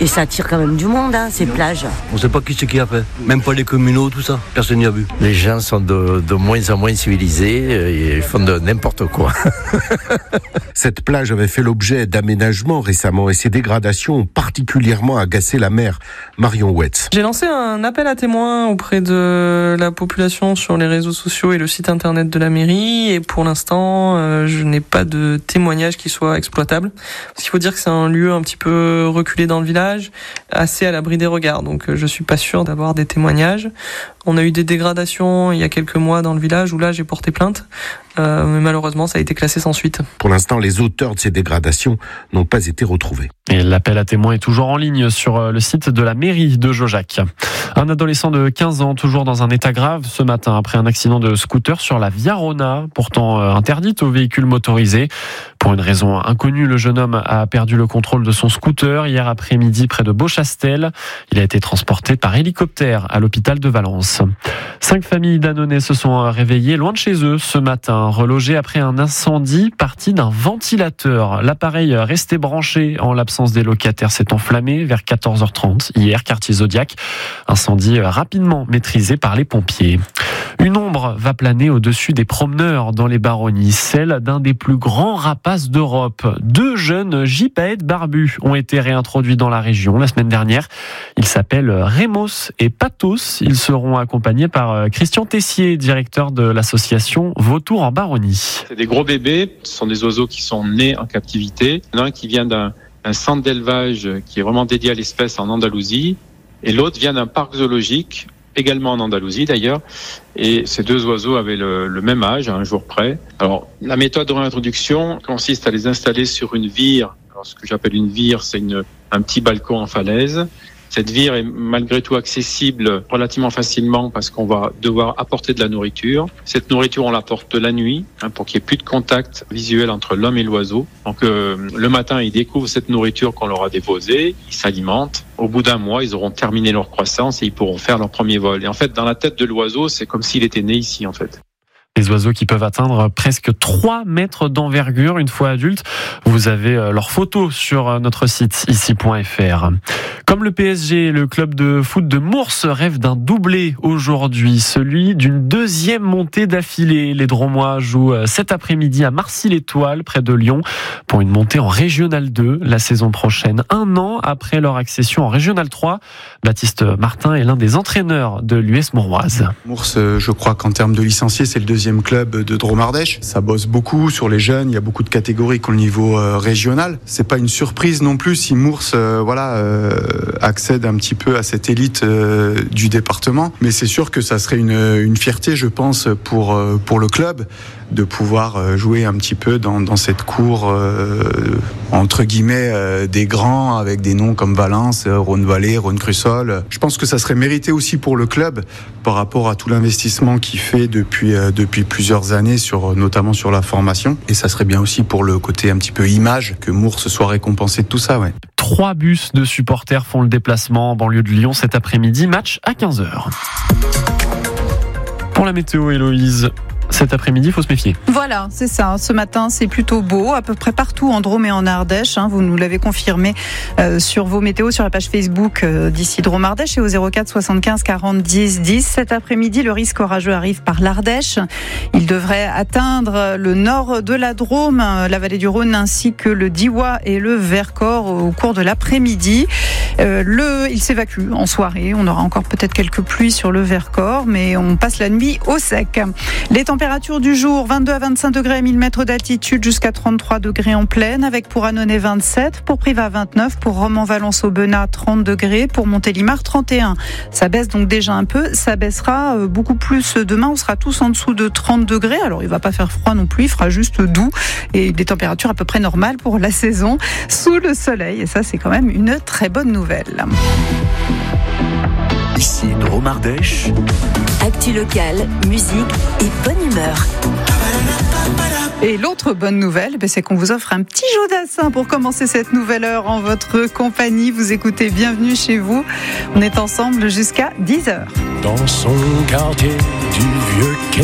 Et ça attire quand même du monde, ces plages. On sait pas qui c'est qui a fait. Même pas les communaux, tout ça. Personne n'y a vu. Les gens sont de moins en moins civilisés et ils font de n'importe quoi. Cette plage avait fait l'objet d'aménagements récemment et ces dégradations ont particulièrement agacé la maire Marion Wetz. J'ai lancé un appel à témoins auprès de la population sur les réseaux sociaux et le site internet de la mairie et pour l'instant je n'ai pas de témoignage qui soit exploitable. Parce qu'il faut dire que c'est un lieu un petit peu reculé dans le village, assez à l'abri des regards, donc je suis pas sûr d'avoir des témoignages. On a eu des dégradations il y a quelques mois dans le village où là j'ai porté plainte, mais malheureusement ça a été classé sans suite. Pour l'instant, les auteurs de ces dégradations n'ont pas été retrouvés. Et l'appel à témoins est toujours en ligne sur le site de la mairie de Jaujac. Un adolescent de 15 ans, toujours dans un état grave ce matin après un accident de scooter sur la Via Rona, pourtant interdite aux véhicules motorisés. Pour une raison inconnue, le jeune homme a perdu le contrôle de son scooter hier après-midi près de Beauchastel. Il a été transporté par hélicoptère à l'hôpital de Valence. 5 familles d'Annonay se sont réveillées loin de chez eux ce matin, relogées après un incendie parti d'un ventilateur. L'appareil resté branché en l'absence des locataires s'est enflammé vers 14h30 hier, quartier Zodiac. Incendie rapidement maîtrisé par les pompiers. Une ombre va planer au-dessus des promeneurs dans les Baronnies, celle d'un des plus grands rapaces d'Europe. 2 jeunes gypaètes barbus ont été réintroduits dans la région la semaine dernière. Ils s'appellent Rémos et Pathos. Ils seront accompagnés par Christian Tessier, directeur de l'association Vautour en Baronnie. C'est des gros bébés, ce sont des oiseaux qui sont nés en captivité. Il y en a un qui vient d'un centre d'élevage qui est vraiment dédié à l'espèce en Andalousie et l'autre vient d'un parc zoologique également en Andalousie d'ailleurs, et ces 2 oiseaux avaient le même âge, à un jour près. Alors, la méthode de réintroduction consiste à les installer sur une vire. Alors, ce que j'appelle une vire, c'est un petit balcon en falaise. Cette vire est malgré tout accessible relativement facilement parce qu'on va devoir apporter de la nourriture. Cette nourriture, on l'apporte la nuit pour qu'il n'y ait plus de contact visuel entre l'homme et l'oiseau. Donc le matin, ils découvrent cette nourriture qu'on leur a déposée, ils s'alimentent. Au bout d'un mois, ils auront terminé leur croissance et ils pourront faire leur premier vol. Et en fait, dans la tête de l'oiseau, c'est comme s'il était né ici en fait. Les oiseaux qui peuvent atteindre presque 3 mètres d'envergure une fois adultes. Vous avez leurs photos sur notre site ici.fr. Comme le PSG, le club de foot de Mours rêve d'un doublé aujourd'hui, celui d'une 2e montée d'affilée. Les Dromois jouent cet après-midi à Marcy-l'Étoile, près de Lyon, pour une montée en Régional 2 la saison prochaine. 1 an après leur accession en Régional 3, Baptiste Martin est l'un des entraîneurs de l'US Mouroise. Mours, je crois qu'en termes de licenciés, c'est le 2e club de Drôme-Ardèche. Ça bosse beaucoup sur les jeunes, il y a beaucoup de catégories au niveau régional. C'est pas une surprise non plus si Mours accède un petit peu à cette élite du département, mais c'est sûr que ça serait une fierté, je pense, pour le club de pouvoir jouer un petit peu dans cette cour entre guillemets des grands, avec des noms comme Valence, Rhône-Vallée, Rhône-Crussol. Je pense que ça serait mérité aussi pour le club par rapport à tout l'investissement qu'il fait depuis plusieurs années, notamment sur la formation, et ça serait bien aussi pour le côté un petit peu image que Mours soit récompensé de tout ça. 3 bus de supporters font le déplacement en banlieue de Lyon cet après-midi, match à 15h. Pour la météo, Héloïse, cet après-midi, il faut se méfier. Voilà, c'est ça. Ce matin, c'est plutôt beau, à peu près partout en Drôme et en Ardèche. Vous nous l'avez confirmé sur vos météos, sur la page Facebook d'ici Drôme Ardèche et au 04 75 40 10 10. Cet après-midi, le risque orageux arrive par l'Ardèche. Il devrait atteindre le nord de la Drôme, la vallée du Rhône, ainsi que le Diois et le Vercors au cours de l'après-midi. Il s'évacue en soirée. On aura encore peut-être quelques pluies sur le Vercors, mais on passe la nuit au sec. Les températures du jour, 22 à 25 degrés à 1000 mètres d'altitude, jusqu'à 33 degrés en plaine, avec pour Annonay 27, pour Privas 29, pour Romans-Valence-Aubenas 30 degrés, pour Montélimar 31. Ça baisse donc déjà un peu, ça baissera beaucoup plus demain, on sera tous en dessous de 30 degrés, alors il ne va pas faire froid non plus, il fera juste doux, et des températures à peu près normales pour la saison, sous le soleil, et ça c'est quand même une très bonne nouvelle. Ici Drôme Ardèche. Actu locale, musique et bonne humeur. Et l'autre bonne nouvelle, c'est qu'on vous offre un petit Jodassin pour commencer cette nouvelle heure en votre compagnie. Vous écoutez Bienvenue chez vous. On est ensemble jusqu'à 10h. Dans son quartier du vieux